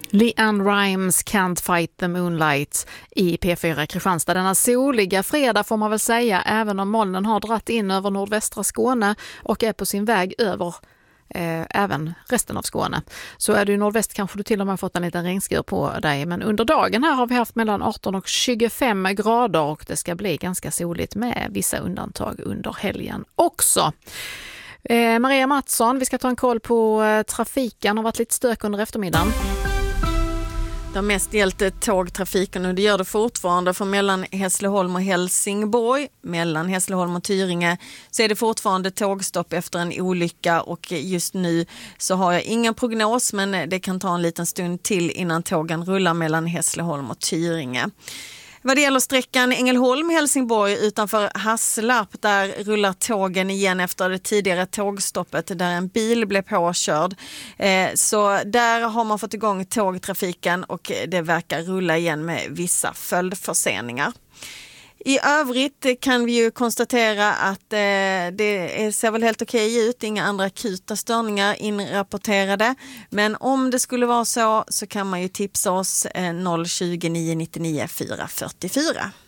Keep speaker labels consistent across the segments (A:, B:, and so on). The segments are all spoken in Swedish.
A: LeAnn Rimes Can't Fight the Moonlight i P4 Kristianstad. Denna soliga fredag får man väl säga, även om molnen har dratt in över nordvästra Skåne och är på sin väg över även resten av Skåne. Så är du i nordväst kanske du till och med fått en liten regnskur på dig. Men under dagen här har vi haft mellan 18 och 25 grader och det ska bli ganska soligt med vissa undantag under helgen också. Maria Mattsson, vi ska ta en koll på trafiken. Har varit lite stök under eftermiddagen.
B: Det har mest gällt tågtrafiken och det gör det fortfarande, för mellan Hässleholm och Helsingborg, mellan Hässleholm och Tyringe, så är det fortfarande tågstopp efter en olycka och just nu så har jag ingen prognos, men det kan ta en liten stund till innan tågen rullar mellan Hässleholm och Tyringe. Vad det gäller sträckan Ängelholm-Helsingborg utanför Hasslarp, där rullar tågen igen efter det tidigare tågstoppet där en bil blev påkörd. Så där har man fått igång tågtrafiken och det verkar rulla igen med vissa följdförseningar. I övrigt kan vi ju konstatera att det ser väl helt okej ut. Inga andra akuta störningar inrapporterade. Men om det skulle vara så kan man ju tipsa oss 020 999 444.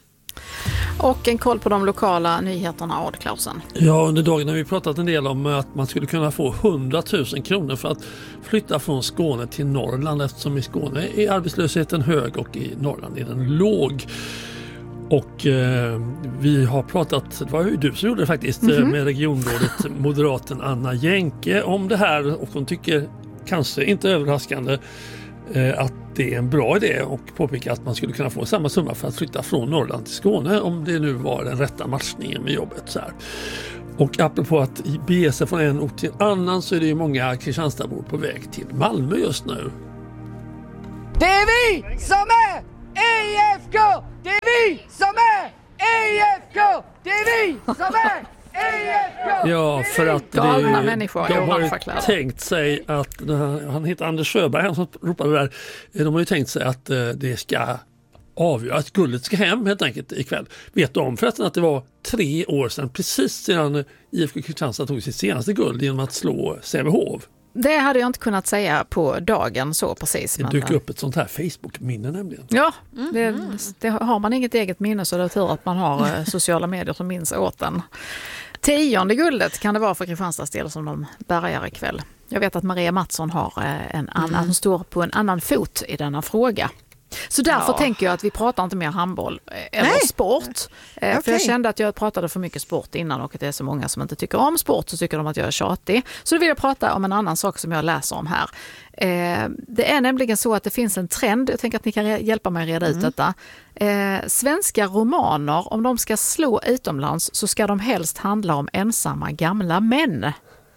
A: Och en koll på de lokala nyheterna, Odd Klausen.
C: Ja, under dagen har vi pratat en del om att man skulle kunna få 100 000 kronor för att flytta från Skåne till Norrland, eftersom i Skåne är arbetslösheten hög och i Norrland är den låg. Och vi har pratat, det var ju du som gjorde det faktiskt, med regionrådet moderaten Anna Jänke om det här, och hon tycker, kanske inte överraskande, att det är en bra idé och påpekar att man skulle kunna få samma summa för att flytta från Norrland till Skåne om det nu var den rätta matchningen med jobbet. Så här. Och apropå att bege sig från en ort till en annan, så är det ju många Kristianstadbor på väg till Malmö just nu.
D: Det är vi som är IFK! Det är vi som är IFK! Det är vi som är IFK!
C: Ja, för att de har ju tänkt sig att, han heter Anders Sjöberg, han som ropade där, de har ju tänkt sig att det ska avgöra, att guldet ska hem helt enkelt ikväll. Vet du om förresten att det var 3 år sedan, precis sedan IFK Kristianstad tog sitt senaste guld genom att slå Sävehof?
A: Det hade jag inte kunnat säga på dagen så precis.
C: Det dyker upp ett sånt här Facebook-minne nämligen.
A: Ja, det har man inget eget minne, så det är tur att man har sociala medier som minns åt den. 10:e guldet kan det vara för Kristianstads del som de bärgar ikväll. Jag vet att Maria Mattsson har en annan, hon står på en annan fot i denna fråga. Så därför tänker jag att vi pratar inte mer handboll eller sport. För jag kände att jag pratade för mycket sport innan och att det är så många som inte tycker om sport, så tycker de att jag är tjatig. Så då vill jag prata om en annan sak som jag läser om här. Det är nämligen så att det finns en trend, jag tänker att ni kan hjälpa mig reda ut detta. Svenska romaner, om de ska slå utomlands så ska de helst handla om ensamma gamla män.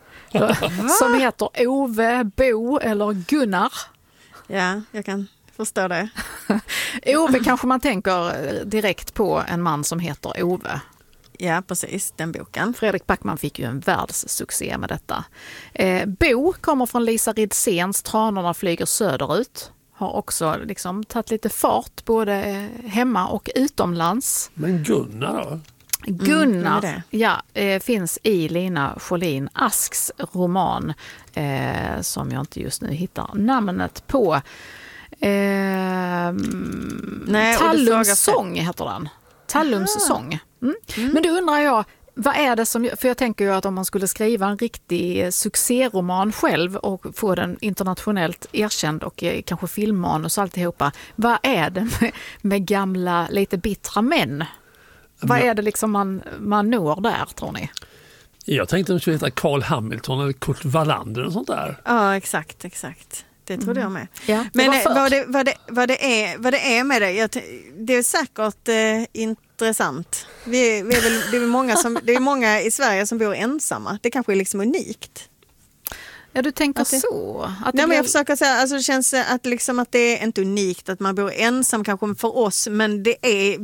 A: Som heter Ove, Bo eller Gunnar.
B: Ja, jag kan förstå det.
A: Ove kanske man tänker direkt på en man som heter Ove.
B: Ja, precis, den boken.
A: Fredrik Backman fick ju en världssuccé med detta. Bo kommer från Lisa Ridsens Tranorna flyger söderut. Har också liksom tagit lite fart både hemma och utomlands.
C: Men Gunnar då?
A: Gunnar finns i Lina Scholin Asks roman som jag inte just nu hittar namnet på. Tallums sång heter den. Tallums sång. Men då undrar jag, vad är det som, för jag tänker ju att om man skulle skriva en riktig succéroman själv och få den internationellt erkänd och kanske filmmanus och alltihopa, vad är det med gamla lite bittra män? Vad är det liksom man når där, tror ni? Jag
C: tänkte att de skulle heta Carl Hamilton eller Kurt Wallander och sånt där.
B: Ja, exakt. Det trodde jag med.
A: Ja,
B: men vad det är med det, det är säkert intressant. Det är många i Sverige som bor ensamma. Det kanske är liksom unikt.
A: Ja, du tänker så.
B: Men jag försöker säga, alltså det känns att liksom att det är inte unikt att man bor ensam kanske för oss, men är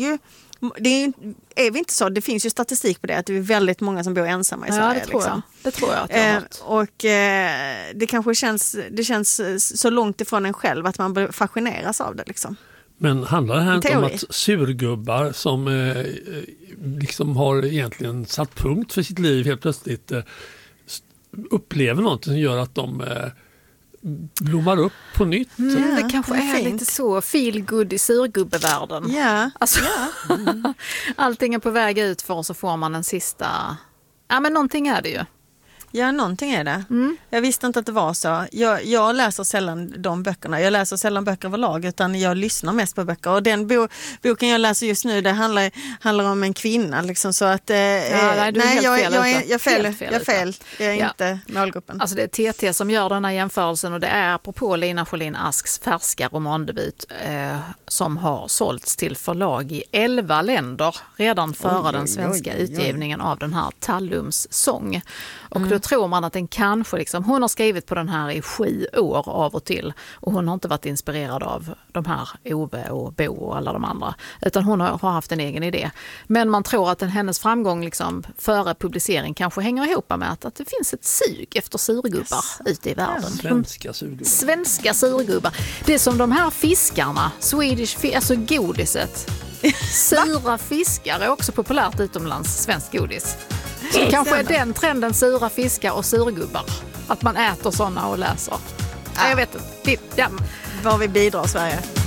B: vi inte så? Det finns ju statistik på det, att det är väldigt många som bor ensamma i Sverige.
A: Det tror jag att jag har hört.
B: Och det kanske känns så långt ifrån en själv att man fascineras av det liksom.
C: Men handlar det här inte om att surgubbar som liksom har egentligen satt punkt för sitt liv helt plötsligt upplever något som gör att blommar upp på nytt.
A: Det kanske är
B: fint.
A: lite så feel good i surgubbevärlden.
B: Ja.
A: Alltså, allting är på väg ut för och så får man en sista... Ja, men någonting är det ju.
B: Ja, någonting är det. Jag visste inte att det var så. Jag läser sällan de böckerna. Jag läser sällan böcker överlag, utan jag lyssnar mest på böcker. Och den boken jag läser just nu, det handlar om en kvinna. Liksom, så att, jag är fel. Jag är inte målgruppen.
A: Alltså det är TT som gör den här jämförelsen, och det är apropå Lina Schelin Asks färska romandebut som har sålts till förlag i 11 länder redan före den svenska utgivningen av den här Tallums sång. Och då tror man att den kanske liksom, hon har skrivit på den här i 7 år av och till, och hon har inte varit inspirerad av de här Ove och Bo och alla de andra, utan hon har haft en egen idé. Men man tror att hennes framgång liksom före publicering kanske hänger ihop med att det finns ett sug efter surgubbar ute i världen. Svenska surgubbar. Det är som de här fiskarna, alltså godiset. Sura fiskar är också populärt utomlands, svensk godis. Så kanske är den trenden sura fiskar och surgubbar. Att man äter såna och läser. Jag vet inte.
B: Var vi bidrar, Sverige.